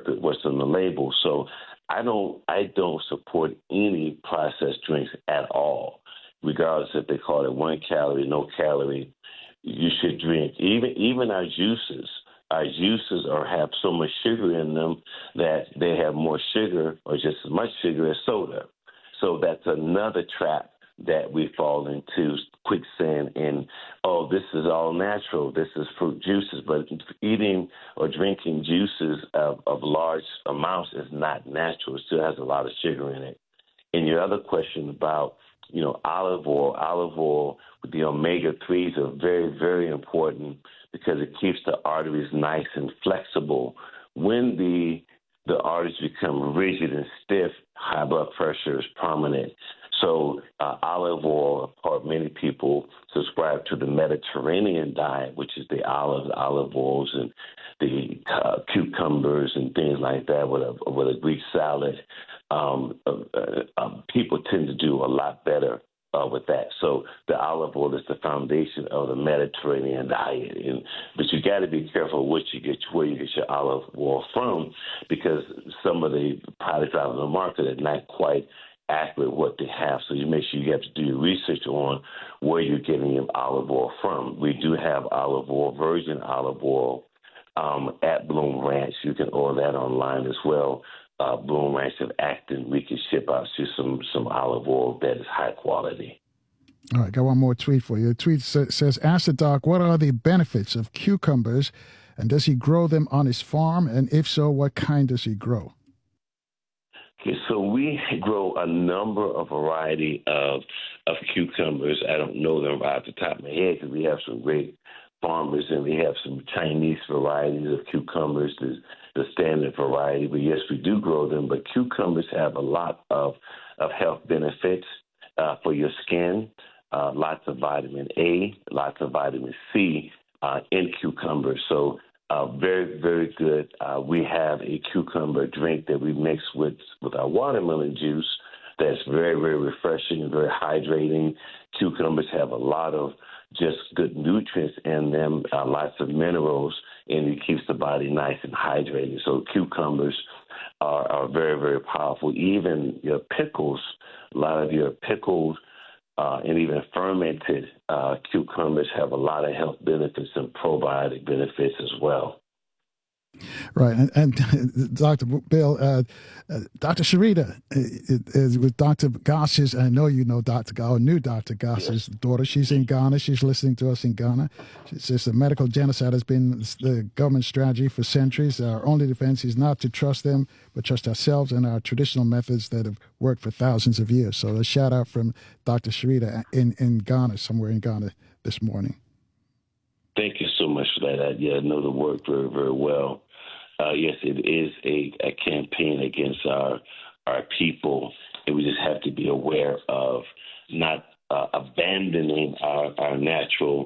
interpret what's on the label. So I don't support any processed drinks at all, regardless if they call it 1 calorie, no calorie. You should drink even our juices. Our juices have so much sugar in them that they have more sugar or just as much sugar as soda. So that's another trap that we fall into, quicksand. And, oh, this is all natural. This is fruit juices. But eating or drinking juices of large amounts is not natural. It still has a lot of sugar in it. And your other question about, olive oil with the omega-3s are very, very important because it keeps the arteries nice and flexible. When the arteries become rigid and stiff, high blood pressure is prominent. So olive oil, many people subscribe to the Mediterranean diet, which is the olive oils and the cucumbers and things like that with a Greek salad. People tend to do a lot better with that. So the olive oil is the foundation of the Mediterranean diet. But you got to be careful where you get your olive oil from, because some of the products out on the market are not quite accurate what they have. So you make sure you have to do your research on where you're getting your olive oil from. We do have olive oil, virgin olive oil, at Bloom Ranch. You can order that online as well. Bloom Ranch of Acton, we can ship out you some olive oil that is high quality. All right, got one more tweet for you. The tweet says, ask the doc, what are the benefits of cucumbers, and does he grow them on his farm? And if so, what kind does he grow? Okay, so we grow a number of variety of cucumbers. I don't know them right off the top of my head because we have some great farmers, and we have some Chinese varieties of cucumbers, the standard variety. But yes, we do grow them. But cucumbers have a lot of health benefits for your skin. Lots of vitamin A, lots of vitamin C in cucumbers. So very, very good. We have a cucumber drink that we mix with our watermelon juice that's very, very refreshing and very hydrating. Cucumbers have a lot of just good nutrients in them, lots of minerals, and it keeps the body nice and hydrated. So cucumbers are very, very powerful. Even your pickles, a lot of your pickled and even fermented cucumbers have a lot of health benefits and probiotic benefits as well. Right. And Dr. Bill, Dr. Sharita is with Dr. Goss's, I know you know Dr. Goss, or knew Dr. Goss's daughter. She's in Ghana. She's listening to us in Ghana. She says the medical genocide has been the government strategy for centuries. Our only defense is not to trust them, but trust ourselves and our traditional methods that have worked for thousands of years. So a shout out from Dr. Sharita in Ghana, somewhere in Ghana this morning. Thank you so much for that. I know the work very, very well. Yes, it is a campaign against our people, and we just have to be aware of not abandoning our natural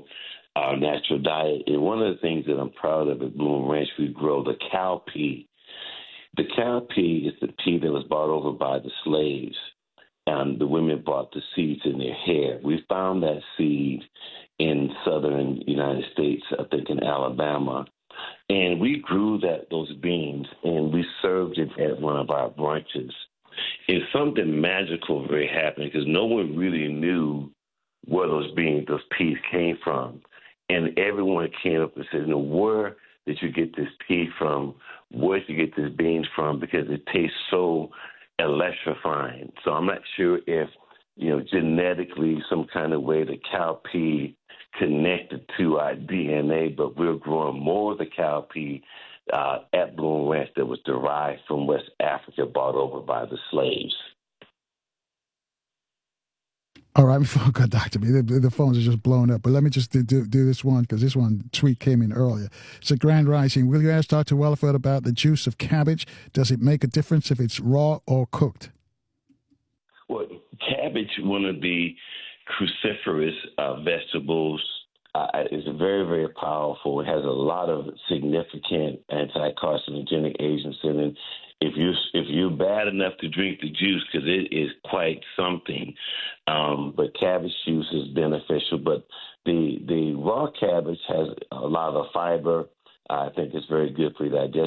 diet. And one of the things that I'm proud of at Bloom Ranch, we grow the cowpea. The cowpea is the pea that was brought over by the slaves, and the women brought the seeds in their hair. We found that seed in southern United States, I think in Alabama, and we grew those beans, and we served it at one of our brunches. And something magical really happened because no one really knew where those peas came from. And everyone came up and said, where did you get this pea from? Where did you get this beans from? Because it tastes so electrifying. So I'm not sure if, genetically some kind of way the cowpea connected to our DNA, but we're growing more of the cowpea at Bloom Ranch that was derived from West Africa, brought over by the slaves. All right, before I go, Dr. B, the phones are just blowing up, but let me just do this one, because this one tweet came in earlier. It's a Grand Rising. Will you ask Dr. Willeford about the juice of cabbage? Does it make a difference if it's raw or cooked? Well, cabbage, one of the cruciferous vegetables, is very, very powerful. It has a lot of significant anti-carcinogenic agents in it. If you're bad enough to drink the juice, because it is quite something, but cabbage juice is beneficial. But the raw cabbage has a lot of fiber. I think it's very good for your digestion.